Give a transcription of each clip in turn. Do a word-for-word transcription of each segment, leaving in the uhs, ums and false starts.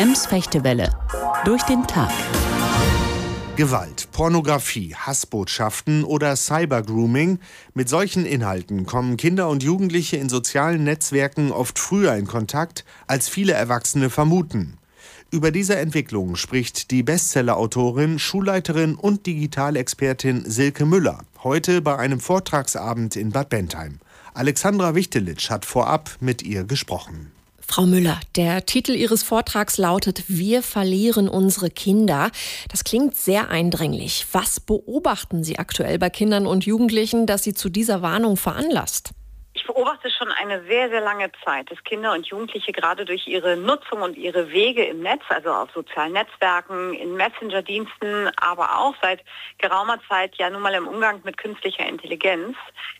Ems Fechtewelle. Durch den Tag. Gewalt, Pornografie, Hassbotschaften oder Cybergrooming. Mit solchen Inhalten kommen Kinder und Jugendliche in sozialen Netzwerken oft früher in Kontakt, als viele Erwachsene vermuten. Über diese Entwicklung spricht die Bestseller-Autorin, Schulleiterin und Digitalexpertin Silke Müller heute bei einem Vortragsabend in Bad Bentheim. Alexandra Wichtelitsch hat vorab mit ihr gesprochen. Frau Müller, der Titel Ihres Vortrags lautet »Wir verlieren unsere Kinder«. Das klingt sehr eindringlich. Was beobachten Sie aktuell bei Kindern und Jugendlichen, das Sie zu dieser Warnung veranlasst? Ich beobachte schon eine sehr, sehr lange Zeit, dass Kinder und Jugendliche gerade durch ihre Nutzung und ihre Wege im Netz, also auf sozialen Netzwerken, in Messenger-Diensten, aber auch seit geraumer Zeit ja nun mal im Umgang mit künstlicher Intelligenz,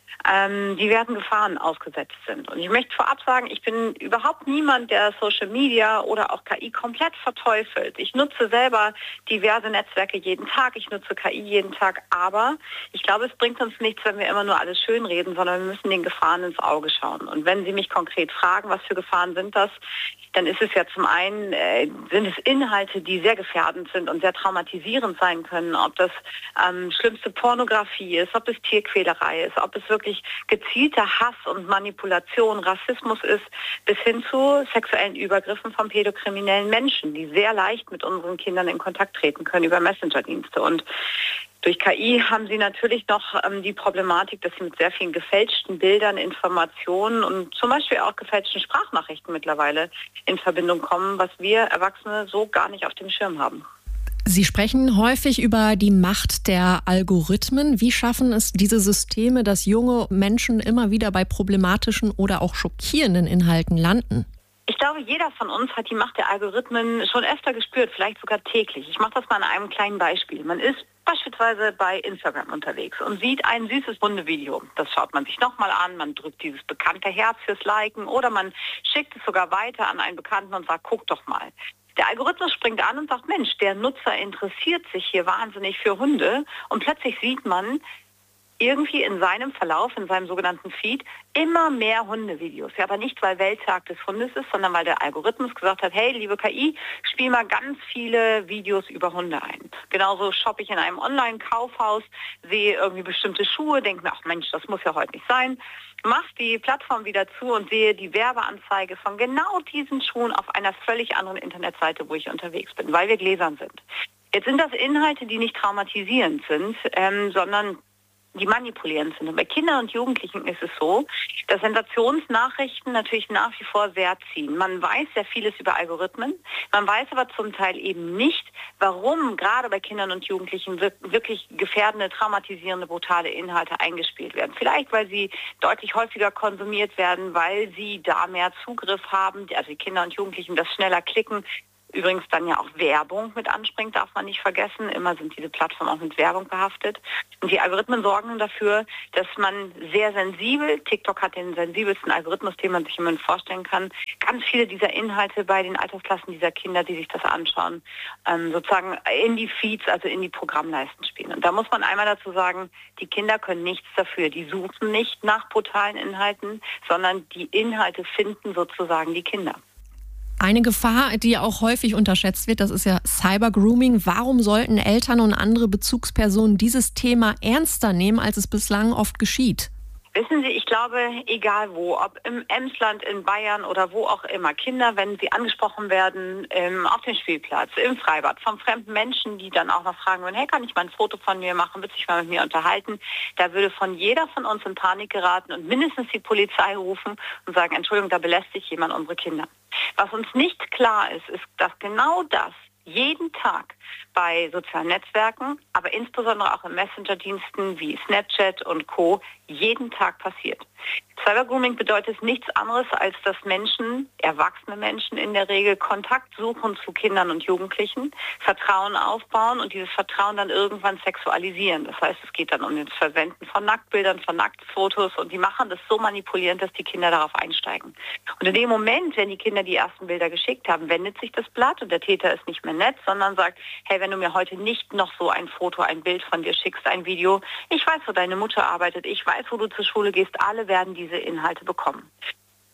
ähm, diversen Gefahren ausgesetzt sind. Und ich möchte vorab sagen, ich bin überhaupt niemand, der Social Media oder auch K I komplett verteufelt. Ich nutze selber diverse Netzwerke jeden Tag, ich nutze K I jeden Tag, aber ich glaube, es bringt uns nichts, wenn wir immer nur alles schönreden, sondern wir müssen den Gefahren ins Auge schauen. Und wenn Sie mich konkret fragen, was für Gefahren sind das, dann ist es ja zum einen, äh, sind es Inhalte, die sehr gefährdend sind und sehr traumatisierend sein können, ob das ähm, schlimmste Pornografie ist, ob es Tierquälerei ist, ob es wirklich gezielter Hass und Manipulation, Rassismus ist, bis hin zu sexuellen Übergriffen von pädokriminellen Menschen, die sehr leicht mit unseren Kindern in Kontakt treten können über Messenger-Dienste. Und durch K I haben Sie natürlich noch ähm, die Problematik, dass Sie mit sehr vielen gefälschten Bildern, Informationen und zum Beispiel auch gefälschten Sprachnachrichten mittlerweile in Verbindung kommen, was wir Erwachsene so gar nicht auf dem Schirm haben. Sie sprechen häufig über die Macht der Algorithmen. Wie schaffen es diese Systeme, dass junge Menschen immer wieder bei problematischen oder auch schockierenden Inhalten landen? Ich glaube, jeder von uns hat die Macht der Algorithmen schon öfter gespürt, vielleicht sogar täglich. Ich mache das mal an einem kleinen Beispiel. Man ist beispielsweise bei Instagram unterwegs und sieht ein süßes Hundevideo. Das schaut man sich nochmal an, man drückt dieses bekannte Herz fürs Liken oder man schickt es sogar weiter an einen Bekannten und sagt, guck doch mal. Der Algorithmus springt an und sagt, Mensch, der Nutzer interessiert sich hier wahnsinnig für Hunde und plötzlich sieht man irgendwie in seinem Verlauf, in seinem sogenannten Feed, immer mehr Hundevideos. Ja, aber nicht, weil Welttag des Hundes ist, sondern weil der Algorithmus gesagt hat, hey, liebe K I, spiel mal ganz viele Videos über Hunde ein. Genauso shoppe ich in einem Online-Kaufhaus, sehe irgendwie bestimmte Schuhe, denke mir, ach Mensch, das muss ja heute nicht sein. Mach die Plattform wieder zu und sehe die Werbeanzeige von genau diesen Schuhen auf einer völlig anderen Internetseite, wo ich unterwegs bin, weil wir gläsern sind. Jetzt sind das Inhalte, die nicht traumatisierend sind, ähm, sondern die manipulierend sind. Und bei Kindern und Jugendlichen ist es so, dass Sensationsnachrichten natürlich nach wie vor sehr ziehen. Man weiß sehr vieles über Algorithmen, man weiß aber zum Teil eben nicht, warum gerade bei Kindern und Jugendlichen wirklich gefährdende, traumatisierende, brutale Inhalte eingespielt werden. Vielleicht, weil sie deutlich häufiger konsumiert werden, weil sie da mehr Zugriff haben, also die Kinder und Jugendlichen das schneller klicken. Übrigens dann ja auch Werbung mit anspringt, darf man nicht vergessen. Immer sind diese Plattformen auch mit Werbung behaftet. Und die Algorithmen sorgen dafür, dass man sehr sensibel, TikTok hat den sensibelsten Algorithmus, den man sich immer vorstellen kann, ganz viele dieser Inhalte bei den Altersklassen dieser Kinder, die sich das anschauen, ähm, sozusagen in die Feeds, also in die Programmleisten spielen. Und da muss man einmal dazu sagen, die Kinder können nichts dafür. Die suchen nicht nach brutalen Inhalten, sondern die Inhalte finden sozusagen die Kinder. Eine Gefahr, die auch häufig unterschätzt wird, das ist ja Cybergrooming. Warum sollten Eltern und andere Bezugspersonen dieses Thema ernster nehmen, als es bislang oft geschieht? Wissen Sie, ich glaube, egal wo, ob im Emsland, in Bayern oder wo auch immer, Kinder, wenn sie angesprochen werden, ähm, auf dem Spielplatz, im Freibad, von fremden Menschen, die dann auch noch fragen würden, hey, kann ich mal ein Foto von mir machen, willst du dich mal mit mir unterhalten? Da würde von jeder von uns in Panik geraten und mindestens die Polizei rufen und sagen, Entschuldigung, da belästigt jemand unsere Kinder. Was uns nicht klar ist, ist, dass genau das jeden Tag bei sozialen Netzwerken, aber insbesondere auch in Messenger-Diensten wie Snapchat und Co. jeden Tag passiert. Cybergrooming bedeutet nichts anderes, als dass Menschen, erwachsene Menschen in der Regel, Kontakt suchen zu Kindern und Jugendlichen, Vertrauen aufbauen und dieses Vertrauen dann irgendwann sexualisieren. Das heißt, es geht dann um das Versenden von Nacktbildern, von Nacktfotos und die machen das so manipulierend, dass die Kinder darauf einsteigen. Und in dem Moment, wenn die Kinder die ersten Bilder geschickt haben, wendet sich das Blatt und der Täter ist nicht mehr nett, sondern sagt, hey, wenn du mir heute nicht noch so ein Foto, ein Bild von dir schickst, ein Video, ich weiß, wo deine Mutter arbeitet, ich weiß, wo du zur Schule gehst, alle werden diese Inhalte bekommen.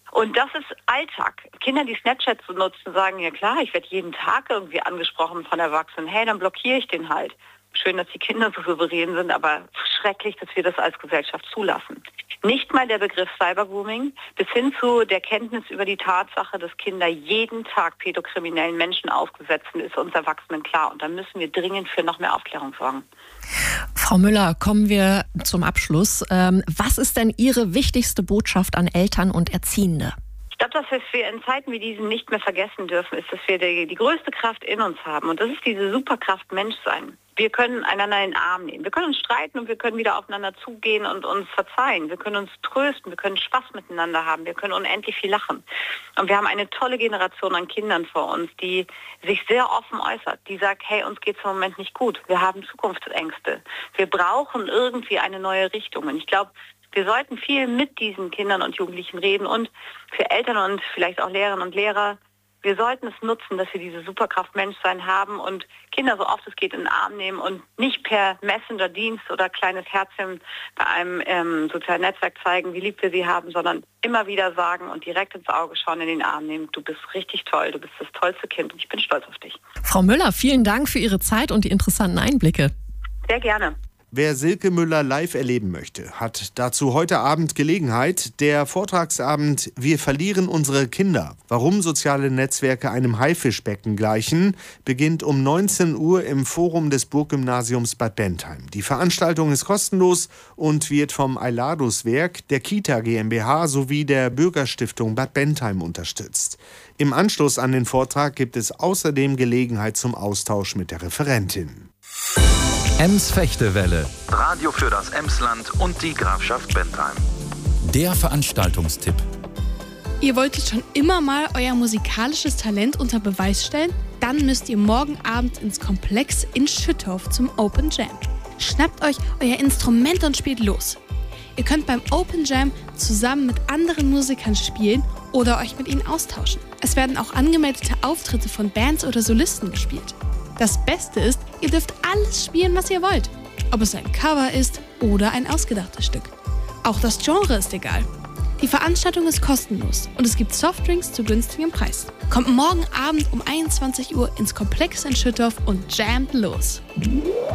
Und das ist Alltag. Kinder, die Snapchat so nutzen, sagen, ja klar, ich werde jeden Tag irgendwie angesprochen von Erwachsenen. Hey, dann blockiere ich den halt. Schön, dass die Kinder so souverän sind, aber schrecklich, dass wir das als Gesellschaft zulassen. Nicht mal der Begriff Cybergrooming, bis hin zu der Kenntnis über die Tatsache, dass Kinder jeden Tag pädokriminellen Menschen ausgesetzt sind, ist uns Erwachsenen klar. Und da müssen wir dringend für noch mehr Aufklärung sorgen. Frau Müller, kommen wir zum Abschluss. Ähm, was ist denn Ihre wichtigste Botschaft an Eltern und Erziehende? Ich glaube, dass wir in Zeiten wie diesen nicht mehr vergessen dürfen, ist, dass wir die, die größte Kraft in uns haben. Und das ist diese Superkraft Menschsein. Wir können einander in den Arm nehmen. Wir können uns streiten und wir können wieder aufeinander zugehen und uns verzeihen. Wir können uns trösten, wir können Spaß miteinander haben, wir können unendlich viel lachen. Und wir haben eine tolle Generation an Kindern vor uns, die sich sehr offen äußert, die sagt, hey, uns geht es im Moment nicht gut, wir haben Zukunftsängste. Wir brauchen irgendwie eine neue Richtung. Und ich glaube, wir sollten viel mit diesen Kindern und Jugendlichen reden und für Eltern und vielleicht auch Lehrerinnen und Lehrer, wir sollten es nutzen, dass wir diese Superkraft Menschsein haben und Kinder so oft es geht in den Arm nehmen und nicht per Messenger-Dienst oder kleines Herzchen bei einem ähm, sozialen Netzwerk zeigen, wie lieb wir sie haben, sondern immer wieder sagen und direkt ins Auge schauen, in den Arm nehmen, du bist richtig toll, du bist das tollste Kind und ich bin stolz auf dich. Frau Müller, vielen Dank für Ihre Zeit und die interessanten Einblicke. Sehr gerne. Wer Silke Müller live erleben möchte, hat dazu heute Abend Gelegenheit. Der Vortragsabend Wir verlieren unsere Kinder. Warum soziale Netzwerke einem Haifischbecken gleichen, beginnt um neunzehn Uhr im Forum des Burggymnasiums Bad Bentheim. Die Veranstaltung ist kostenlos und wird vom Eiladus-Werk, der Kita GmbH sowie der Bürgerstiftung Bad Bentheim unterstützt. Im Anschluss an den Vortrag gibt es außerdem Gelegenheit zum Austausch mit der Referentin. Ems Fechtewelle. Radio für das Emsland und die Grafschaft Bentheim. Der Veranstaltungstipp. Ihr wolltet schon immer mal euer musikalisches Talent unter Beweis stellen? Dann müsst ihr morgen Abend ins Komplex in Schüttorf zum Open Jam. Schnappt euch euer Instrument und spielt los. Ihr könnt beim Open Jam zusammen mit anderen Musikern spielen oder euch mit ihnen austauschen. Es werden auch angemeldete Auftritte von Bands oder Solisten gespielt. Das Beste ist, ihr dürft alles spielen, was ihr wollt. Ob es ein Cover ist oder ein ausgedachtes Stück. Auch das Genre ist egal. Die Veranstaltung ist kostenlos und es gibt Softdrinks zu günstigem Preis. Kommt morgen Abend um einundzwanzig Uhr ins Komplex in Schüttorf und jammt los.